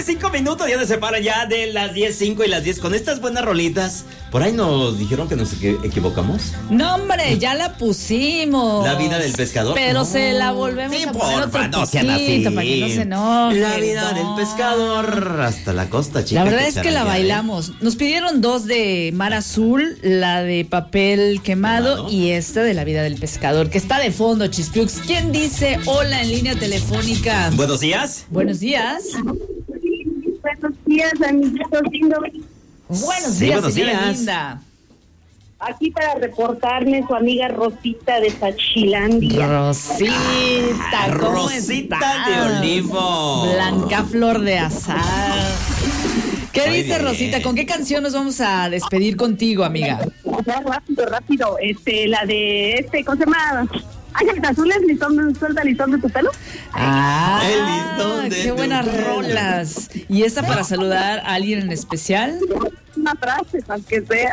10:05 minutos, ya nos separan ya de las 10:05 y las 10 con estas buenas rolitas. Por ahí nos dijeron que nos equivocamos. No, hombre, ya la pusimos. La vida del pescador. Pero no, se la volvemos a poner otro no sean así. para que no se enoje. La vida del pescador hasta la costa chica. La verdad es que la bailamos. Nos pidieron dos de Mar Azul, la de Papel Quemado y esta de La vida del pescador, que está de fondo, Chispiux. ¿Quién dice hola en línea telefónica? Buenos días. Buenos días. Buenos días, amiguitos lindos. Buenos días, buenos señora días. linda. Aquí para reportarme su amiga Rosita de Sachilandia. Rosita, ¿cómo Rosita estás? de Olivo. Blanca flor de azar. ¿Qué Muy dice bien. Rosita? ¿Con qué canción nos vamos a despedir contigo, amiga? Rápido. La de ¿cómo se llama? Ángeles Azules, suelta el listón de tu pelo. El listón de qué tu buenas pelo. rolas. ¿Y esa para saludar a alguien en especial? Una frase, para que sea.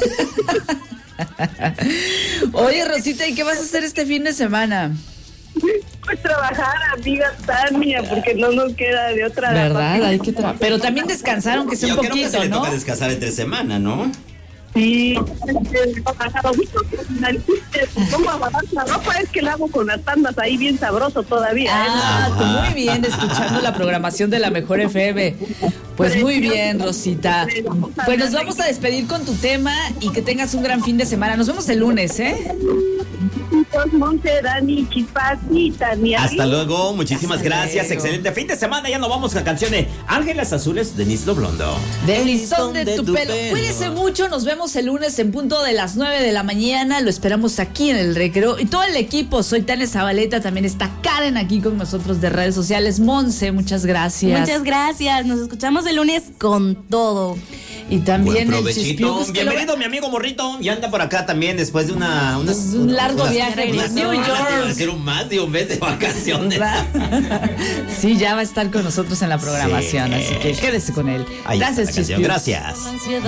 Oye, Rosita, ¿y qué vas a hacer este fin de semana? Pues trabajar, amiga Tania, porque no nos queda de otra. ¿Verdad? Hay que pero también descansar, aunque sea Yo un creo que poquito, se le ¿no? toca descansar entre semana, ¿no? Sí, ¿cómo aguantar la ropa? Es que la hago con las tandas ahí bien sabroso todavía. Tú muy bien, escuchando la programación de la Mejor FM. Pues muy bien, Rosita. Pues nos vamos a despedir con tu tema y que tengas un gran fin de semana. Nos vemos el lunes, ¿eh? Monte, Dani, Chispacita, mi Hasta luego, muchísimas Hasta gracias. luego. Excelente fin de semana. Ya nos vamos con canciones Ángeles Azules de Nislo Blondo. Del listón de tu pelo. Cuídense mucho, nos vemos el lunes en punto de las 9 de la mañana. Lo esperamos aquí en el recreo. Y todo el equipo, soy Tania Zabaleta, también está Karen aquí con nosotros de redes sociales. Monse, muchas gracias. Muchas gracias, nos escuchamos el lunes con todo. Y también Buen el provechito. Chispiucus, que Bienvenido, mi amigo Morrito. Ya anda por acá también después de un largo viaje a New York. Hacer más de un mes de vacaciones. Sí, ya va a estar con nosotros en la programación, Sí. así que quédese con él. Ahí está Gracias, la canción. Chispiuks. Gracias.